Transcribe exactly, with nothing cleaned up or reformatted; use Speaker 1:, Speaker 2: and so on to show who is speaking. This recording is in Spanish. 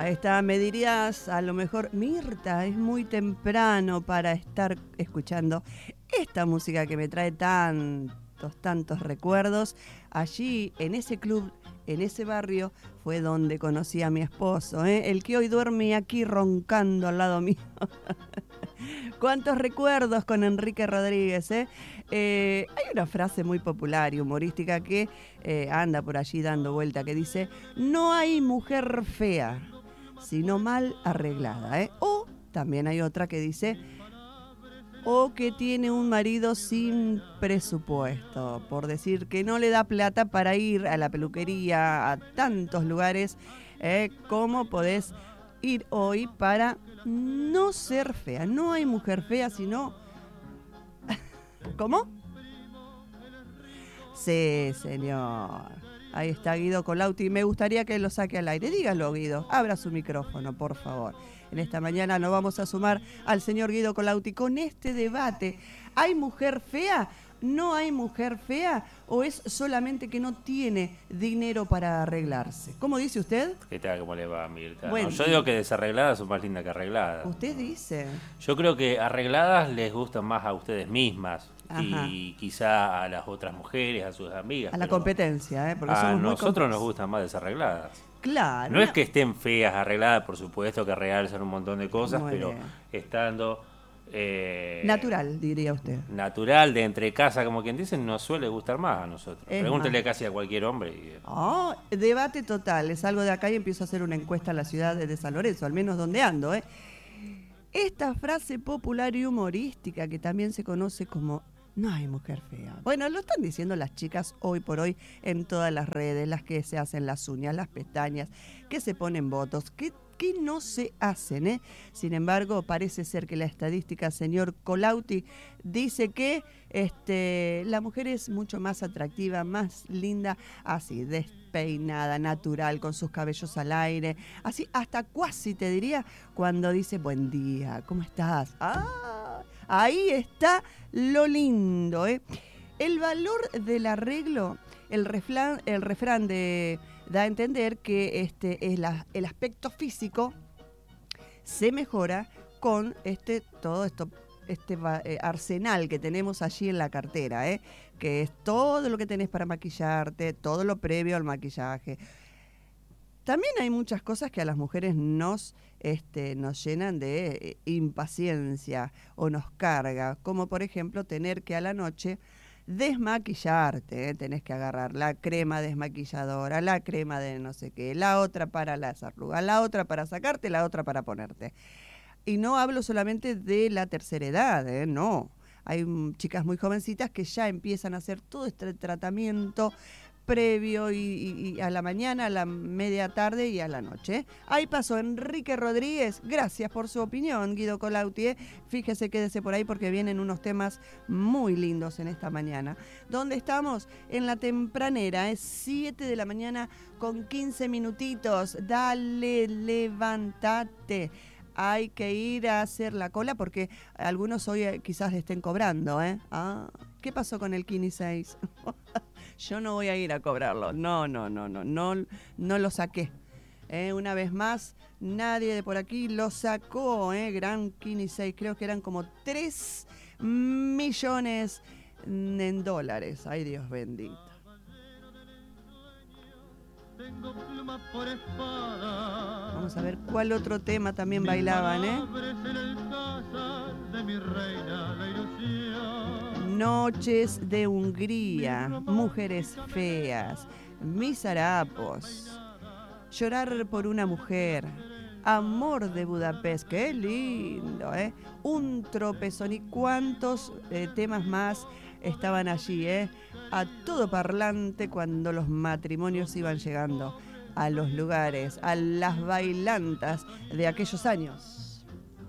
Speaker 1: Ahí está, me dirías, a lo mejor, Mirta, es muy temprano para estar escuchando esta música que me trae tantos, tantos recuerdos. Allí, en ese club, en ese barrio, fue donde conocí a mi esposo, ¿eh? El que hoy duerme aquí roncando al lado mío. Cuántos recuerdos con Enrique Rodríguez, ¿eh? Eh, hay una frase muy popular y humorística que eh, anda por allí dando vuelta, que dice: no hay mujer fea, sino mal arreglada, ¿eh? O también hay otra que dice: o que tiene un marido sin presupuesto, por decir que no le da plata para ir a la peluquería, a tantos lugares, ¿eh? Como podés ir hoy para no ser fea. No hay mujer fea, sino... ¿Cómo? Sí, señor. Ahí está Guido Colauti. Me gustaría que lo saque al aire. Dígalo, Guido. Abra su micrófono, por favor. En esta mañana nos vamos a sumar al señor Guido Colauti con este debate. ¿Hay mujer fea? ¿No hay mujer fea? ¿O es solamente que no tiene dinero para arreglarse? ¿Cómo dice usted?
Speaker 2: ¿Qué tal? ¿Cómo le va, Mirta?
Speaker 1: Bueno,
Speaker 2: no, yo digo que desarregladas son más lindas que arregladas.
Speaker 1: ¿Usted dice?
Speaker 2: Yo creo que arregladas les gustan más a ustedes mismas.
Speaker 1: Ajá.
Speaker 2: Y quizá a las otras mujeres, a sus amigas.
Speaker 1: A la competencia, ¿eh? Porque
Speaker 2: a
Speaker 1: somos
Speaker 2: nosotros
Speaker 1: muy
Speaker 2: nos gustan más desarregladas.
Speaker 1: Claro.
Speaker 2: No es que estén feas, arregladas, por supuesto que realzan un montón de cosas,
Speaker 1: Muy
Speaker 2: pero
Speaker 1: bien.
Speaker 2: estando... Eh,
Speaker 1: natural, diría usted.
Speaker 2: Natural, de entre casa, como quien dice, nos suele gustar más a nosotros.
Speaker 1: Es
Speaker 2: Pregúntele
Speaker 1: más.
Speaker 2: casi a cualquier hombre. Y...
Speaker 1: Oh, debate total. Salgo de acá y empiezo a hacer una encuesta en la ciudad de San Lorenzo, al menos donde ando, ¿eh? Esta frase popular y humorística que también se conoce como no hay mujer fea. Bueno, lo están diciendo las chicas hoy por hoy en todas las redes, las que se hacen las uñas, las pestañas, que se ponen botox, que, que no se hacen, ¿eh? Sin embargo, parece ser que la estadística, señor Colauti, dice que este, la mujer es mucho más atractiva, más linda, así, despeinada, natural, con sus cabellos al aire, así, hasta cuasi te diría, cuando dice buen día, ¿cómo estás? ¡Ah! Ahí está lo lindo, ¿eh? El valor del arreglo, el refrán, el refrán de, da a entender que este, es la, el aspecto físico se mejora con este todo esto este eh, arsenal que tenemos allí en la cartera, ¿eh? Que es todo lo que tenés para maquillarte, todo lo previo al maquillaje. También hay muchas cosas que a las mujeres nos, este, nos llenan de eh, impaciencia o nos carga, como por ejemplo tener que a la noche desmaquillarte, ¿eh? Tenés que agarrar la crema desmaquilladora, la crema de no sé qué, la otra para las arrugas, la otra para sacarte, la otra para ponerte. Y no hablo solamente de la tercera edad, ¿eh? No. Hay um, chicas muy jovencitas que ya empiezan a hacer todo este tratamiento previo y, y, y a la mañana, a la media tarde y a la noche. Ahí pasó Enrique Rodríguez. Gracias por su opinión, Guido Colauti. Fíjese, quédese por ahí porque vienen unos temas muy lindos en esta mañana. ¿Dónde estamos? En la tempranera. Es siete de la mañana con quince minutitos. Dale, levántate. Hay que ir a hacer la cola porque algunos hoy quizás le estén cobrando, ¿eh? Ah, ¿qué pasó con el Kini seis? Yo no voy a ir a cobrarlo. No, no, no, no, no, no lo saqué. Eh, una vez más, nadie de por aquí lo sacó, ¿eh? Gran Kini seis, creo que eran como tres millones en dólares. Ay, Dios bendito. Vamos a ver cuál otro tema también bailaban, ¿eh? Noches de Hungría, mujeres feas, mis harapos, llorar por una mujer, amor de Budapest, qué lindo, ¿eh? Un tropezón y cuántos eh, temas más estaban allí, ¿eh? A todo parlante cuando los matrimonios iban llegando a los lugares, a las bailantas de aquellos años.